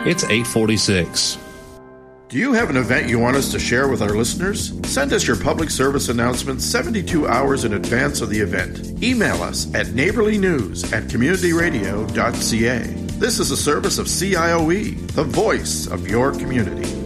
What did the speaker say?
It's 8:46. Do you have an event you want us to share with our listeners? Send us your public service announcement 72 hours in advance of the event. Email us at neighborlynews@communityradio.ca. This is a service of CIOE, the voice of your community.